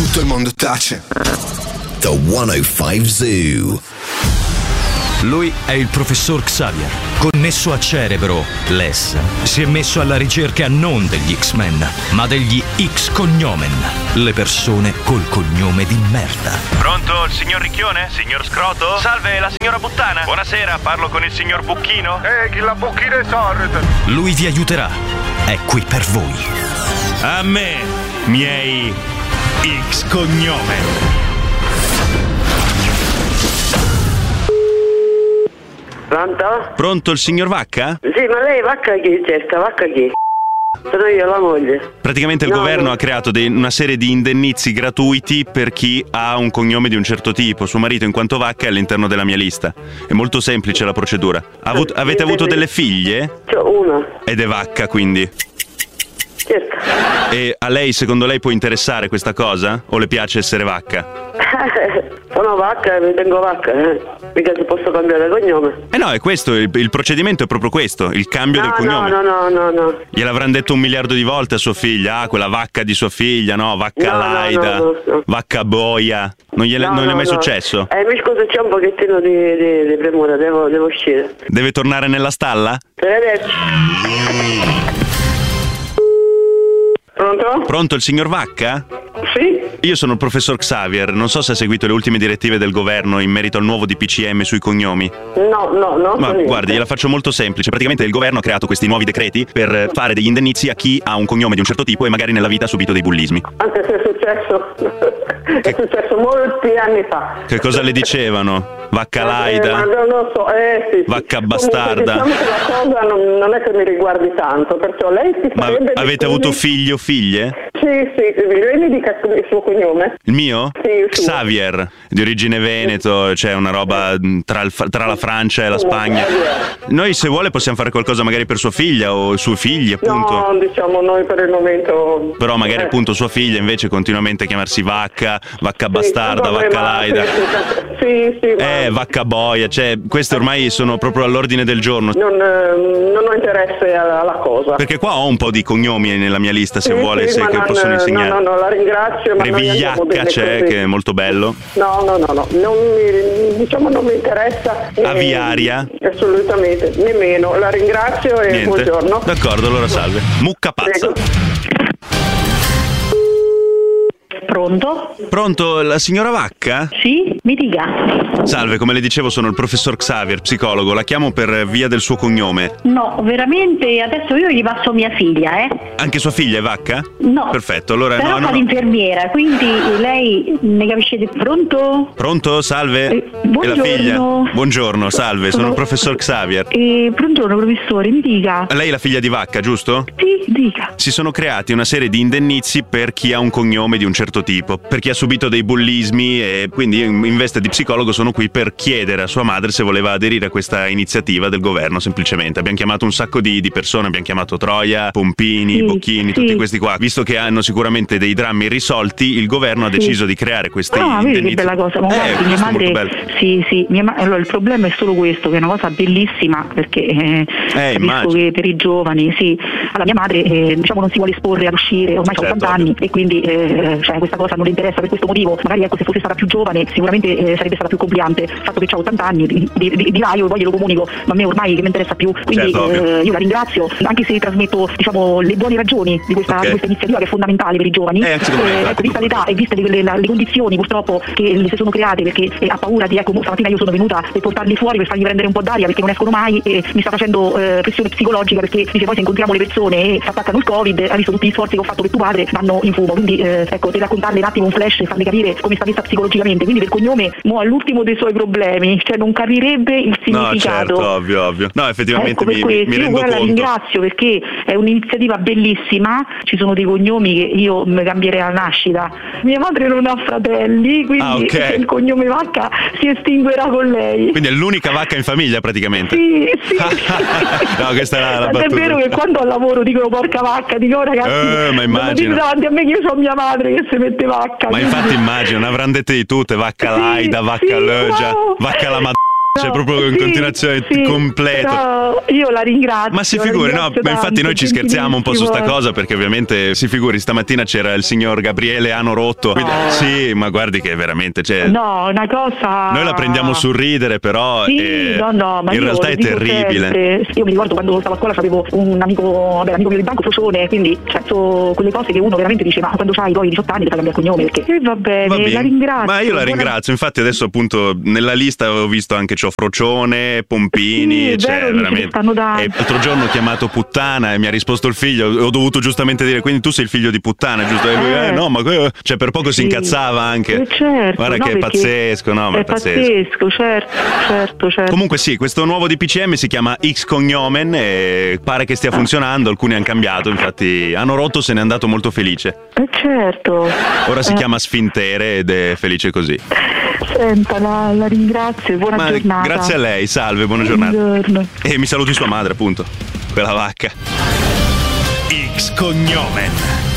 tutto il mondo tace. The 105 Zoo. Lui è il professor Xavier. Connesso a Cerebro, Les si è messo alla ricerca non degli X-Men, ma degli X-Cognomen, le persone col cognome di merda. Pronto, il signor Ricchione? Signor Scroto? Salve, la signora Puttana? Buonasera, parlo con il signor Bucchino? Chi la Bucchino è sorda? Lui vi aiuterà. È qui per voi. A me, miei X-Cognomen. Pronto? Pronto, il signor Vacca? Sì, ma lei Vacca chi c'è? Sta Vacca chi? Sono io, la moglie. Praticamente il governo ha creato una serie di indennizi gratuiti per chi ha un cognome di un certo tipo. Suo marito, in quanto Vacca, è all'interno della mia lista. È molto semplice la procedura. Avete avuto delle figlie? C'ho una. Ed è Vacca, quindi. Certo. E a lei, secondo lei, può interessare questa cosa? O le piace essere Vacca? Sono Vacca e mi tengo Vacca, mica si posso cambiare cognome. No, è questo, il procedimento è proprio questo, il cambio del cognome. No. Gliel'avranno detto 1 miliardo di volte a sua figlia, quella Vacca di sua figlia, no? Vacca Laida, no. Vacca Boia. Non è mai successo? Mi scuso, c'è un pochettino di premura, devo uscire. Deve tornare nella stalla? Arrivederci. Pronto? Pronto, il signor Vacca? Sì? Io sono il professor Xavier, non so se ha seguito le ultime direttive del governo in merito al nuovo DPCM sui cognomi. No. Ma guardi, gliela faccio molto semplice. Praticamente il governo ha creato questi nuovi decreti per fare degli indennizi a chi ha un cognome di un certo tipo e magari nella vita ha subito dei bullismi. Anche se è successo molti anni fa. Che cosa le dicevano? Vacca Laida? Ma non lo so, sì. Vacca bastarda? Comunque, diciamo che la cosa non è che mi riguardi tanto, perciò lei si Ma farebbe... avete avuto figli o figlie? Sì, lei mi dica il suo cognome. Il mio? Sì, Xavier, di origine veneto, c'è una roba tra la Francia e la Spagna. Noi, se vuole, possiamo fare qualcosa magari per sua figlia o suoi figli, appunto. No, diciamo noi per il momento... Però magari appunto sua figlia invece continuamente a chiamarsi Vacca bastarda, Vacca Laida. Sì. Vacca Boia, cioè queste ormai sono proprio all'ordine del giorno. Non ho interesse alla cosa. Perché qua ho un po' di cognomi nella mia lista, se vuole, sì, che possono insegnare. No, la ringrazio. Ma Revigliacca c'è, così. che è molto bello. No, non mi interessa. Aviaria? Assolutamente, nemmeno. La ringrazio e Niente. buongiorno. D'accordo, allora salve. Mucca pazza. Prego. Pronto? Pronto, la signora Vacca? Sì, mi dica. Salve, come le dicevo sono il professor Xavier, psicologo, la chiamo per via del suo cognome. No, veramente, adesso io gli passo mia figlia, Anche sua figlia è Vacca? No. Perfetto, allora Però no. fa l'infermiera, quindi lei ne capisce di... Pronto? Pronto, salve? Buongiorno. E la figlia? Buongiorno, salve, sono il professor Xavier. Buongiorno professore, mi dica. Lei è la figlia di Vacca, giusto? Sì, dica. Si sono creati una serie di indennizi per chi ha un cognome di un certo tipo, per chi ha subito dei bullismi, e quindi io in veste di psicologo sono qui per chiedere a sua madre se voleva aderire a questa iniziativa del governo. Semplicemente abbiamo chiamato un sacco di persone, abbiamo chiamato Troia, Pompini, Bocchini, tutti questi qua. Visto che hanno sicuramente dei drammi irrisolti, il governo ha deciso di creare questi indennizi. Vedi che bella cosa. Mia madre, sì, allora il problema è solo questo, che è una cosa bellissima, perché capisco che per i giovani, sì. Allora mia madre non si vuole esporre ad uscire, ormai ha 80 anni e quindi questa cosa non le interessa per questo motivo. Magari se fosse stata più giovane sicuramente sarebbe stata più compliante. Il fatto che ha 80 anni di là io poi glielo comunico, ma a me ormai che mi interessa più, quindi io la ringrazio, anche se trasmetto le buone ragioni di questa iniziativa che è fondamentale per i giovani. Vista l'età e viste le condizioni purtroppo che le si sono create, perché ha paura di, stamattina io sono venuta per portarli fuori, per fargli prendere un po' d'aria, perché non escono mai, e mi sta facendo pressione psicologica, perché dice poi se incontriamo le persone e si attaccano il Covid, ha visto tutti gli sforzi che ho fatto per tuo padre, vanno in fumo. Quindi per raccontarle un attimo un flash e farle capire come sta messa psicologicamente. Quindi per cognome all'ultimo dei suoi problemi, non capirebbe il significato. No, certo, ovvio. No, effettivamente mi rendo conto. La ringrazio perché è un'iniziativa bellissima. Ci sono dei cognomi che io mi cambierei alla nascita. Mia madre non ha fratelli, quindi il cognome Vacca si estinguerà con lei. Quindi è l'unica Vacca in famiglia praticamente. Sì. No, questa è la battuta. È vero che quando al lavoro dicono porca vacca, dico ragazzi, ma immagino. davanti a me che io ho mia madre che si mette Vacca. Ma infatti immagino, ne avranno dette di tutte, Vacca Laida, Vacca Lögia, Vacca la C'è proprio in continuazione completo. No, io la ringrazio. Ma si figuri, no? Ma infatti noi ci scherziamo un po' su sta cosa, perché ovviamente si figuri, stamattina c'era il signor Gabriele Ano Rotto. Sì, ma guardi che veramente no, una cosa. Noi la prendiamo sul ridere, però ma in realtà è terribile. Sempre. Io mi ricordo quando stavo a scuola avevo un amico mio di banco, Frocione, quindi so quelle cose che uno veramente dice, ma quando c'hai poi 18 anni ti fai cambiare cognome, perché va bene, la ringrazio. Ma io la ringrazio, infatti adesso appunto nella lista ho visto anche c'ho Frocione, Pompini, veramente. E l'altro giorno ho chiamato puttana e mi ha risposto il figlio, ho dovuto giustamente dire, quindi tu sei il figlio di puttana, giusto? E lui, no, ma per poco si incazzava anche. Certo, guarda che è pazzesco, no? Ma è pazzesco, certo. Comunque sì, questo nuovo DPCM si chiama X Cognomen e pare che stia funzionando, alcuni hanno cambiato, infatti Ano Rotto se n'è andato molto felice. Certo. Ora si chiama Sfintere ed è felice così. Senta, la ringrazio, buona giornata. Grazie a lei, salve, buona giornata. Buongiorno. E mi saluti sua madre, appunto, quella vacca. X Cognomen.